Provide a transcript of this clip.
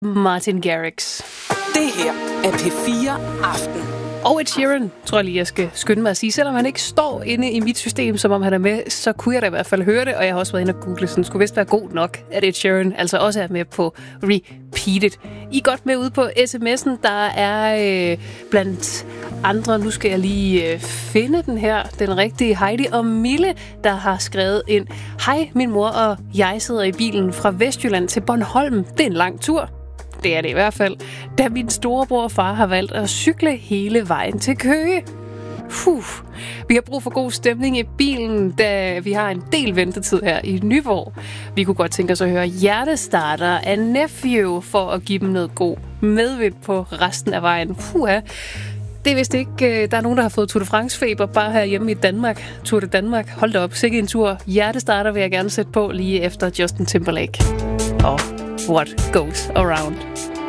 Martin Garrix. Det her er P4 Aften. Og Ed Sheeran, tror jeg lige, jeg skal skynde mig at sige. Selvom han ikke står inde i mit system, som om han er med, så kunne jeg da i hvert fald høre det, og jeg har også været inde og google, så den skulle vist være god nok, at Ed Sheeran altså også er med på Repeated. I er godt med ude på sms'en, der er blandt andre, nu skal jeg lige finde den her, den rigtige Heidi og Mille, der har skrevet ind: Hej, min mor og jeg sidder i bilen fra Vestjylland til Bornholm. Det er en lang tur. Det er det i hvert fald, da min storebror og far har valgt at cykle hele vejen til Køge. Vi har brug for god stemning i bilen, da vi har en del ventetid her i Nyborg. Vi kunne godt tænke os at høre Hjertestarter af Nephew for at give dem noget god medvind på resten af vejen. Det er vist ikke, der er nogen, der har fået Tour de France-feber bare herhjemme i Danmark. Tour de Danmark, hold da op, sikke en tur. Hjertestarter vil jeg gerne sætte på lige efter Justin Timberlake. Og What Goes Around.